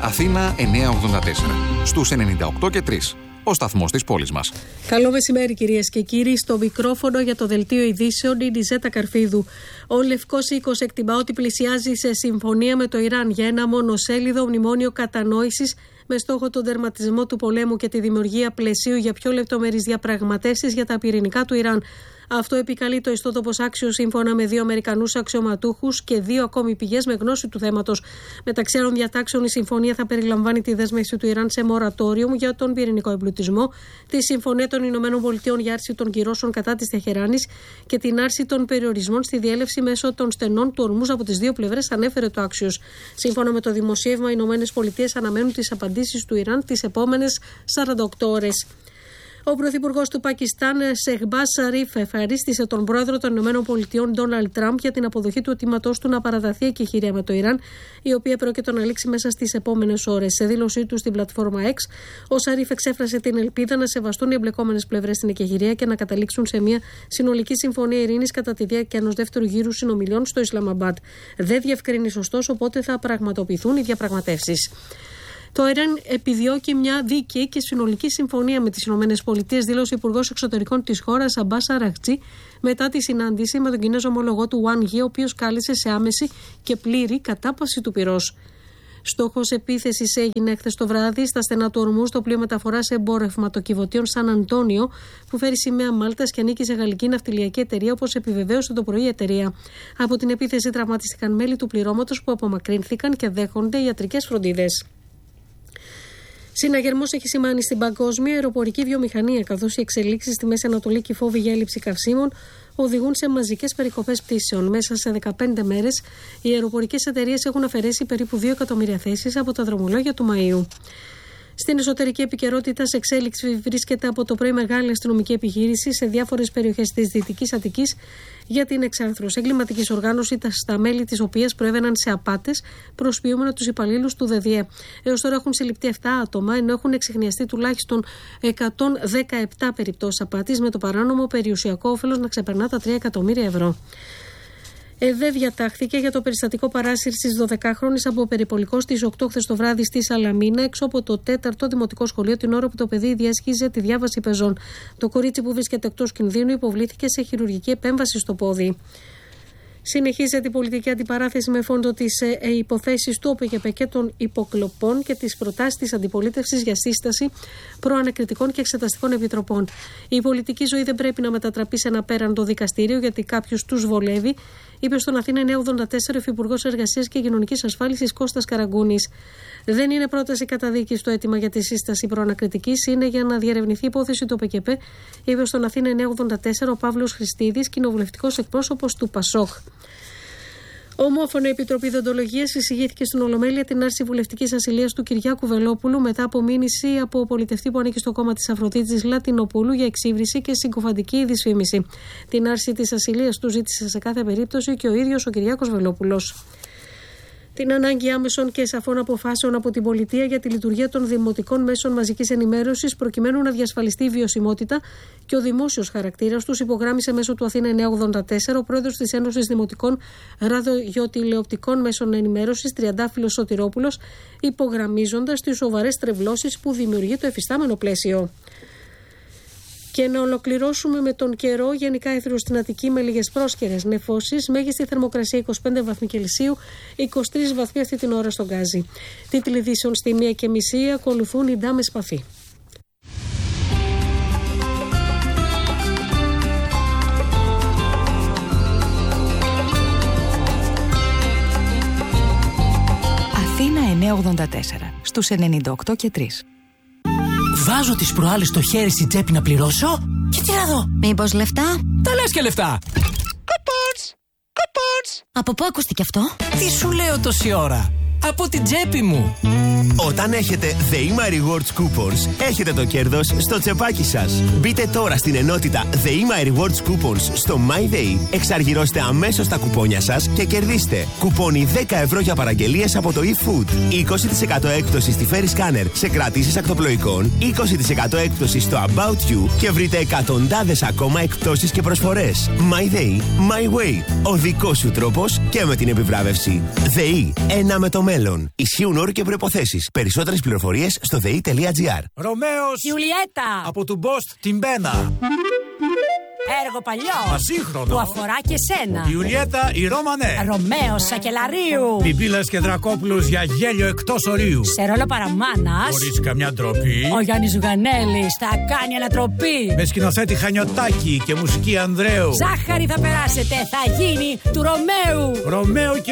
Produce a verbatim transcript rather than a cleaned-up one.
Αθήνα εννιακόσια ογδόντα τέσσερα. Στους ενενήντα οκτώ και τρία. Ο σταθμός της πόλης μας. Καλό μεσημέρι, κυρίες και κύριοι. Στο μικρόφωνο για το δελτίο ειδήσεων η Νιζέτα Καρφίδου. Ο Λευκός Οίκος εκτιμά ότι πλησιάζει σε συμφωνία με το Ιράν για ένα μονοσέλιδο μνημόνιο κατανόησης με στόχο τον τερματισμό του πολέμου και τη δημιουργία πλαισίου για πιο λεπτομερείς διαπραγματεύσεις για τα πυρηνικά του Ιράν. Αυτό επικαλεί το ιστότοπος Άξιο σύμφωνα με δύο Αμερικανούς αξιωματούχους και δύο ακόμη πηγές με γνώση του θέματος. Μεταξύ άλλων διατάξεων, η συμφωνία θα περιλαμβάνει τη δέσμευση του Ιράν σε μορατόριο για τον πυρηνικό εμπλουτισμό, τη συμφωνία των Ηνωμένων Πολιτειών για άρση των κυρώσεων κατά της Τεχεράνης και την άρση των περιορισμών στη διέλευση μέσω των στενών του ορμούς από τις δύο πλευρές, ανέφερε το Άξιος. Σύμφωνα με το δημοσίευμα, οι Ηνωμένες Πολιτείες αναμένουν τις απαντήσεις του Ιράν τις επόμενες σαράντα οκτώ ώρες. Ο πρωθυπουργός του Πακιστάν, Σεχμπάζ Σαρίφ, ευχαρίστησε τον πρόεδρο των Ηνωμένων Πολιτειών, Ντόναλντ Τραμπ, για την αποδοχή του αιτήματός του να παραταθεί η εκεχηρία με το Ιράν, η οποία πρόκειται να λήξει μέσα στις επόμενες ώρες. Σε δήλωσή του στην πλατφόρμα X, ο Σαρίφ εξέφρασε την ελπίδα να σεβαστούν οι εμπλεκόμενες πλευρές στην εκεχηρία και να καταλήξουν σε μια συνολική συμφωνία ειρήνης κατά τη διάρκεια ενός δεύτερου γύρου συνομιλιών στο Ισλαμαμπάντ. Δεν διευκρίνησε ωστόσο πότε θα πραγματοποιηθούν οι διαπραγματεύσεις. Το Ιράν επιδιώκει μια δίκαιη και συνολική συμφωνία με τις ΗΠΑ, δήλωσε ο Υπουργός Εξωτερικών της χώρας, Αμπάς Αραχτζή, μετά τη συνάντηση με τον Κινέζο ομολογό του Wang Yi, ο οποίος κάλεσε σε άμεση και πλήρη κατάπαυση του πυρός. Στόχος επίθεσης έγινε χθες το βράδυ στα στενά του ορμού στο πλοίο μεταφοράς εμπορευματοκιβωτίων Σαν Αντώνιο, που φέρει σημαία Μάλτας και ανήκει σε γαλλική ναυτιλιακή εταιρεία, όπως επιβεβαίωσε το πρωί η εταιρεία. Από την επίθεση τραυματίστηκαν μέλη του πληρώματος που απομακρύνθηκαν και δέχονται ιατρικές φροντίδες. Συναγερμός έχει σημάνει στην παγκόσμια αεροπορική βιομηχανία, καθώς οι εξελίξεις στη Μέση Ανατολή και οι φόβοι για έλλειψη καυσίμων οδηγούν σε μαζικές περικοπές πτήσεων. Μέσα σε δεκαπέντε μέρες, οι αεροπορικές εταιρείες έχουν αφαιρέσει περίπου δύο εκατομμύρια θέσεις από τα δρομολόγια του Μαΐου. Στην εσωτερική επικαιρότητα, σε εξέλιξη βρίσκεται από το πρωί μεγάλη αστυνομική επιχείρηση σε διάφορες περιοχές της Δυτικής Αττικής για την εξάρθρωση εγκληματικής οργάνωσης, στα μέλη της οποίας προέβαιναν σε απάτες, προσποιούμενο τους υπαλλήλους του ΔΔΕ. Έως τώρα έχουν συλληφθεί επτά άτομα, ενώ έχουν εξιχνιαστεί τουλάχιστον εκατόν δεκαεπτά περιπτώσεις απάτης, με το παράνομο περιουσιακό όφελος να ξεπερνά τα τρία εκατομμύρια ευρώ. ΕΔΕ διατάχθηκε για το περιστατικό παράσυρσης δωδεκάχρονης από περιπολικό στις οκτώ χθες το βράδυ στη Σαλαμίνα, έξω από το τέταρτο δημοτικό σχολείο, την ώρα που το παιδί διέσχιζε τη διάβαση πεζών. Το κορίτσι, που βρίσκεται εκτός κινδύνου, υποβλήθηκε σε χειρουργική επέμβαση στο πόδι. Συνεχίζεται η πολιτική αντιπαράθεση με φόντο τις ε, υποθέσεις του ΟΠΕΚΕΠΕ και των υποκλοπών και τις προτάσεις της αντιπολίτευσης για σύσταση προανακριτικών και εξεταστικών επιτροπών. Η πολιτική ζωή δεν πρέπει να μετατραπεί σε ένα πέραντο δικαστήριο, γιατί κάποιους τους βολεύει, είπε στον Αθήνα εννιακόσια ογδόντα τέσσερα ο Υφυπουργός Εργασίας και Κοινωνικής Ασφάλισης Κώστας Καραγκούνης. Δεν είναι πρόταση καταδίκης το αίτημα για τη σύσταση προανακριτικής, είναι για να διερευνηθεί η υπόθεση του ΟΠΕΚΕΠΕ, είπε στον Αθήνα εννιακόσια ογδόντα τέσσερα ο Παύλος Χριστίδης, κοινοβουλευτικός εκπρόσωπος του ΠΑΣΟΚ. Ομόφωνα η Επιτροπή Δεοντολογίας εισηγήθηκε στην Ολομέλεια την άρση βουλευτικής ασυλίας του Κυριάκου Βελόπουλου μετά από μήνυση από πολιτευτή που ανήκει στο κόμμα της Αφροδίτης Λατινοπούλου για εξύβριση και συκοφαντική δυσφήμιση. Την άρση της ασυλίας του ζήτησε σε κάθε περίπτωση και ο ίδιος ο Κυριάκος Βελόπουλος. Την ανάγκη άμεσων και σαφών αποφάσεων από την πολιτεία για τη λειτουργία των δημοτικών μέσων μαζικής ενημέρωσης, προκειμένου να διασφαλιστεί η βιωσιμότητα και ο δημόσιος χαρακτήρας τους, υπογράμμισε μέσω του Αθήνα εννιακόσια ογδόντα τέσσερα ο πρόεδρος της Ένωσης Δημοτικών Ραδιοτηλεοπτικών Μέσων Ενημέρωσης, Τριαντάφυλλος Σωτηρόπουλος, υπογραμμίζοντας τις σοβαρές τρευλώσεις που δημιουργεί το εφιστάμενο πλαίσιο. Και να ολοκληρώσουμε με τον καιρό. Γενικά έθριο στην Αττική με λίγες πρόσκαιρες νεφώσεις. Μέγιστη θερμοκρασία είκοσι πέντε βαθμοί Κελσίου, είκοσι τρεις βαθμοί αυτή την ώρα στον Γκάζι. Τίτλοι ειδήσεων στη μία και μισή, ακολουθούν οι Ντάμες Παφή. Αθήνα εννιακόσια ογδόντα τέσσερα, στους ενενήντα οκτώ και τρία. Βάζω τις προάλλες στο χέρι στην τσέπη να πληρώσω και τι να δω. Μήπως λεφτά? Τα λες και λεφτά. Κουπόνς, κουπόνς. Από πού ακούστηκε αυτό? Τι σου λέω τόση ώρα? Από την τσέπη μου. Όταν έχετε ΔΕΗΜΑ Rewards Coupons, έχετε το κέρδος στο τσεπάκι σας. Μπείτε τώρα στην ενότητα ΔΕΗΜΑ Rewards Coupons στο MyDay, εξαργυρώστε αμέσως τα κουπόνια σας και κερδίστε κουπόνι δέκα ευρώ για παραγγελίες από το eFood, είκοσι τοις εκατό έκπτωση στη Ferry Scanner σε κρατήσεις ακτοπλοϊκών, είκοσι τοις εκατό έκπτωση στο About You και βρείτε εκατοντάδες ακόμα εκπτώσεις και προσφορές. MyDay, My Way. Ο δικός σου τρόπος και με την επιβράβευση. ΔΕΗ, ένα με το μέλλον. Ισχύουν όροι και προϋποθέσεις. Περισσότερες πληροφορίες στο δε ι τελεία τζι άρ. Ρωμαίος Ιουλιέτα από του Μπόστ την Μπένα. Έργο παλιό Ασύγχρονο που αφορά και σένα. Ιουλιέτα η Ρώμανέ. Ρωμαίος Σακελαρίου. Πιπίλας και Δρακόπουλος για γέλιο εκτός ορίου. Σε ρόλο παραμάνας Χωρίς καμιά ντροπή. ο Γιάννης Ζουγανέλης θα κάνει ανατροπή. Με σκηνοθέτη Χανιωτάκη και μουσική Ανδρέου. Ζάχαρη θα περάσετε, θα γίνει του Ρωμαίου. Ρωμαίο και